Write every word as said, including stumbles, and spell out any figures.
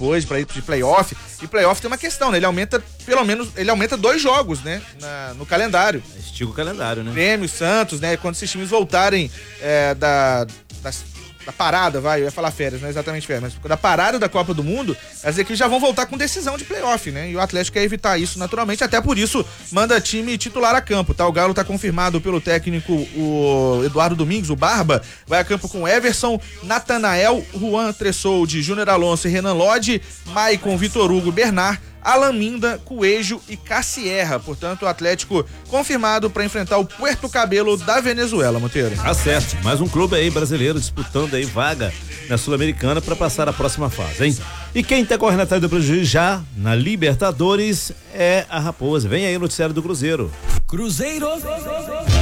depois para ir de playoff. E playoff tem uma questão, né? Ele aumenta, pelo menos, ele aumenta dois jogos, né? Na, no calendário. Estica o calendário, né? Grêmio, Santos, né? Quando esses times voltarem é, da, das, da parada, vai, eu ia falar férias, não é exatamente férias, mas da parada da Copa do Mundo, as equipes já vão voltar com decisão de playoff, né? E o Atlético quer evitar isso naturalmente, até por isso manda time titular a campo, tá? O Galo tá confirmado pelo técnico, o Eduardo Domingos, o Barba, vai a campo com Everson, Natanael, Juan Tressoldi, Júnior Alonso e Renan Lodge, Maicon, Vitor Hugo, Bernard, Alan Minda, Coelho e Cassierra. Portanto, o Atlético confirmado para enfrentar o Puerto Cabelo da Venezuela, Monteiro. Tá certo. Mais um clube aí brasileiro disputando aí vaga na Sul-Americana para passar a próxima fase, hein? E quem tá correndo atrás do prejuízo já na Libertadores é a Raposa. Vem aí o noticiário do Cruzeiro. Cruzeiro